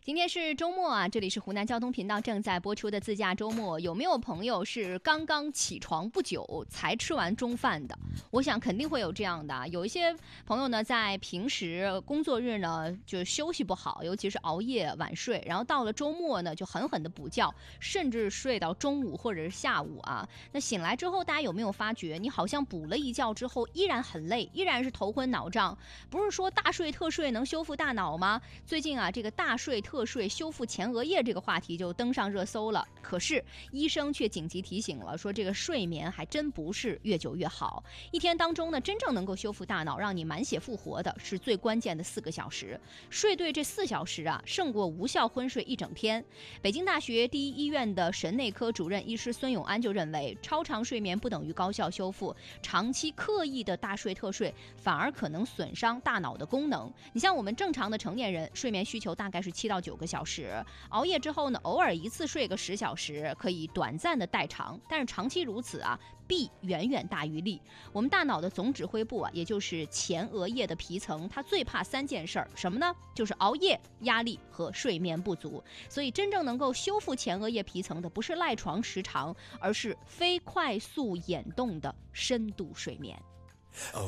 今天是周末啊，这里是湖南交通频道正在播出的自驾周末。有没有朋友是刚刚起床不久才吃完中饭的？我想肯定会有这样的。有一些朋友呢，在平时工作日呢就休息不好，尤其是熬夜晚睡，然后到了周末呢就狠狠的补觉，甚至睡到中午或者是下午啊。那醒来之后，大家有没有发觉，你好像补了一觉之后依然很累，依然是头昏脑胀？不是说大睡特睡能修复大脑吗？最近啊，这个大睡特睡修复前额叶这个话题就登上热搜了。可是医生却紧急提醒了，说这个睡眠还真不是越久越好。一天当中呢，真正能够修复大脑，让你满血复活的是最关键的4个小时。睡对这4小时啊，胜过无效昏睡一整天。北京大学第一医院的神内科主任医师孙永安就认为，超长睡眠不等于高效修复，长期刻意的大睡特睡反而可能损伤大脑的功能。你像我们正常的成年人，睡眠需求大概是7到9个小时，熬夜之后呢，偶尔一次睡个10小时，可以短暂的代偿，但是长期如此啊，弊远远大于利。我们大脑的总指挥部啊，也就是前额叶的皮层，它最怕3件事儿，什么呢？就是熬夜、压力和睡眠不足。所以真正能够修复前额叶皮层的，不是赖床时长，而是非快速眼动的深度睡眠。